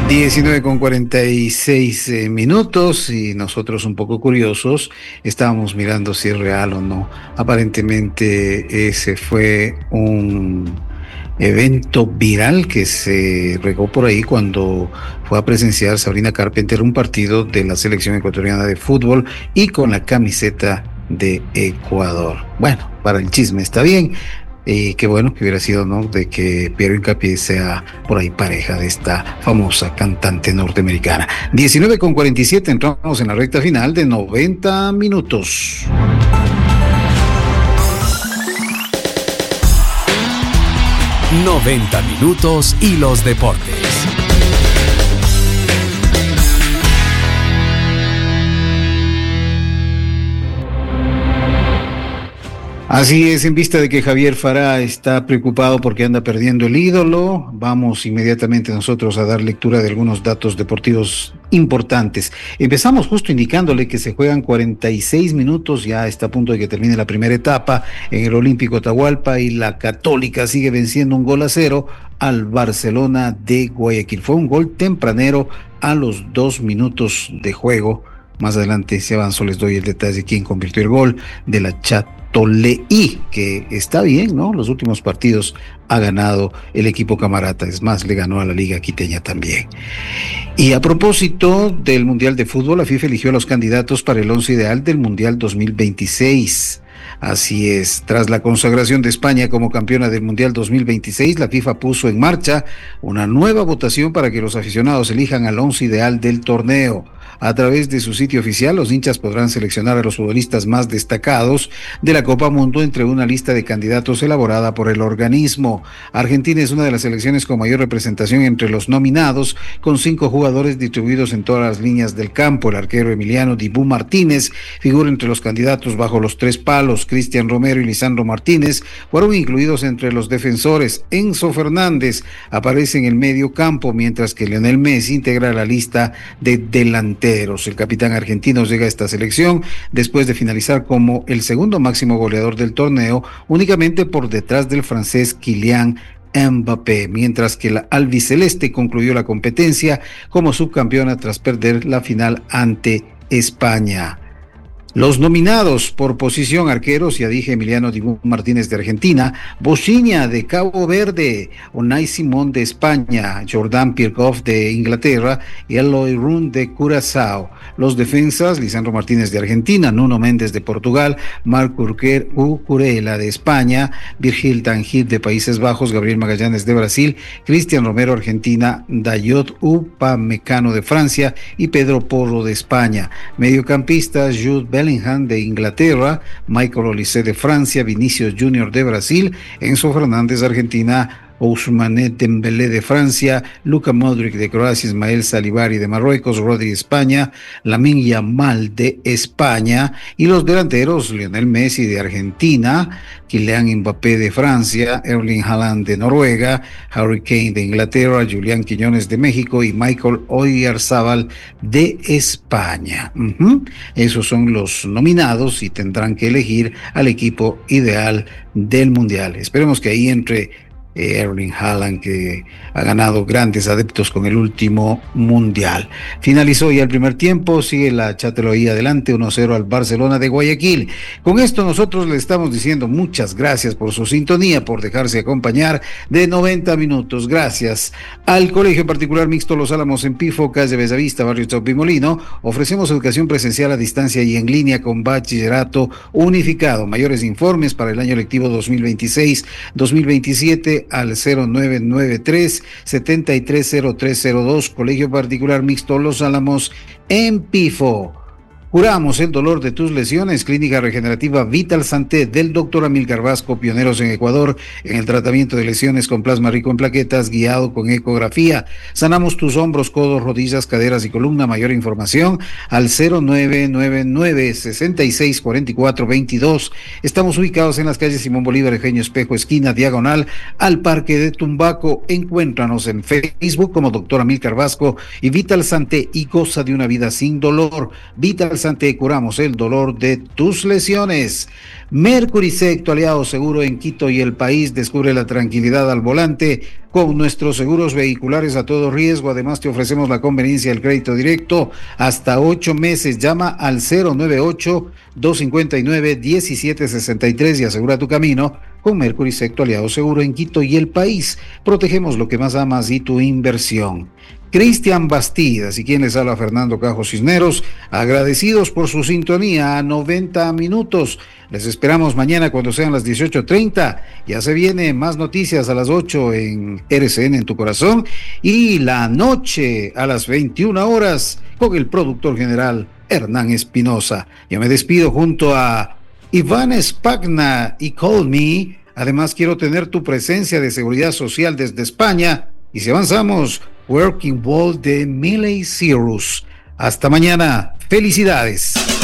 19:46 y nosotros un poco curiosos estábamos mirando si es real o no. Aparentemente ese fue un evento viral que se regó por ahí cuando fue a presenciar Sabrina Carpenter un partido de la selección ecuatoriana de fútbol y con la camiseta de Ecuador. Bueno, para el chisme está bien. Qué bueno que hubiera sido, ¿no?, de que Piero Hincapié sea por ahí pareja de esta famosa cantante norteamericana. 19:47, entramos en la recta final de 90 minutos. Noventa minutos y los deportes. Así es, en vista de que Javier Fará está preocupado porque anda perdiendo el ídolo, vamos inmediatamente nosotros a dar lectura de algunos datos deportivos importantes. Empezamos justo indicándole que se juegan 46 minutos, ya está a punto de que termine la primera etapa en el Olímpico Atahualpa y la Católica sigue venciendo 1-0 al Barcelona de Guayaquil. Fue un gol tempranero a los 2 minutos de juego. Más adelante, si avanzo, les doy el detalle de quién convirtió el gol de la Chatoleí, que está bien, ¿no? Los últimos partidos ha ganado el equipo camarata, es más, le ganó a la Liga Quiteña también. Y a propósito del Mundial de Fútbol, la FIFA eligió a los candidatos para el 11 ideal del Mundial 2026. Así es, tras la consagración de España como campeona del Mundial 2026, la FIFA puso en marcha una nueva votación para que los aficionados elijan al 11 ideal del torneo. A través de su sitio oficial, los hinchas podrán seleccionar a los futbolistas más destacados de la Copa Mundo entre una lista de candidatos elaborada por el organismo. Argentina es una de las selecciones con mayor representación entre los nominados, con 5 jugadores distribuidos en todas las líneas del campo. El arquero Emiliano Dibu Martínez figura entre los candidatos bajo los 3 palos. Cristian Romero y Lisandro Martínez fueron incluidos entre los defensores. Enzo Fernández aparece en el medio campo, mientras que Lionel Messi integra la lista de delanteros. El capitán argentino llega a esta selección después de finalizar como el segundo máximo goleador del torneo, únicamente por detrás del francés Kylian Mbappé, mientras que la albiceleste concluyó la competencia como subcampeona tras perder la final ante España. Los nominados por posición: arqueros, ya dije, Emiliano Dibu Martínez de Argentina, Bociña de Cabo Verde, Unai Simón de España, Jordan Pirkov de Inglaterra y Eloy Run de Curazao. Los defensas: Lisandro Martínez de Argentina, Nuno Méndez de Portugal, Marc Cucurella de España, Virgil Tanguy de Países Bajos, Gabriel Magallanes de Brasil, Cristian Romero Argentina, Dayot Upamecano de Francia y Pedro Porro de España. Mediocampistas: Jude Bellingham de Inglaterra, Michael Olise de Francia, Vinicius Junior de Brasil, Enzo Fernández de Argentina, Ousmane Dembélé de Francia, Luka Modric de Croacia, Ismael Salibari de Marruecos, Rodri de España, Lamine Yamal de España, y los delanteros: Lionel Messi de Argentina, Kylian Mbappé de Francia, Erling Haaland de Noruega, Harry Kane de Inglaterra, Julián Quiñones de México y Michael Oyarzabal de España. Esos son los nominados y tendrán que elegir al equipo ideal del Mundial. Esperemos que ahí entre Erling Haaland, que ha ganado grandes adeptos con el último mundial. Finalizó ya el primer tiempo, sigue la Chateloí adelante 1-0 al Barcelona de Guayaquil. Con esto nosotros le estamos diciendo muchas gracias por su sintonía, por dejarse acompañar de 90 minutos. Gracias al Colegio Particular Mixto Los Álamos en Pifo, calle Bellavista, barrio Chaupimolino. Ofrecemos educación presencial a distancia y en línea con bachillerato unificado. Mayores informes para el año lectivo 2026-2027 al 0993-730302, Colegio Particular Mixto Los Álamos en Pifo. Curamos el dolor de tus lesiones. Clínica Regenerativa Vital Santé del Dr. Amílcar Vasco, pioneros en Ecuador en el tratamiento de lesiones con plasma rico en plaquetas, guiado con ecografía. Sanamos tus hombros, codos, rodillas, caderas y columna. Mayor información al 0999-664422. Estamos ubicados en las calles Simón Bolívar, Eugenio Espejo, esquina diagonal al Parque de Tumbaco. Encuéntranos en Facebook como Dr. Amílcar Vasco y Vital Santé y goza de una vida sin dolor. Vital Interesante, curamos el dolor de tus lesiones. Mercury Sec, tu aliado seguro en Quito y el país. Descubre la tranquilidad al volante con nuestros seguros vehiculares a todo riesgo. Además, te ofrecemos la conveniencia del crédito directo hasta 8 meses. Llama al 098-259-1763 y asegura tu camino con Mercury Sec, tu aliado seguro en Quito y el país. Protegemos lo que más amas y tu inversión. Cristian Bastidas y quien les habla, Fernando Cajo Cisneros, agradecidos por su sintonía a 90 minutos. Les esperamos mañana cuando sean las 18:30. Ya se viene más noticias a las 8 en RCN en tu corazón y la noche a las 21 horas con el productor general Hernán Espinosa. Yo me despido junto a Iván Spagna y Call Me. Además, quiero tener tu presencia de seguridad social desde España. Y si avanzamos, Working Wall de Miley Cyrus. Hasta mañana. Felicidades.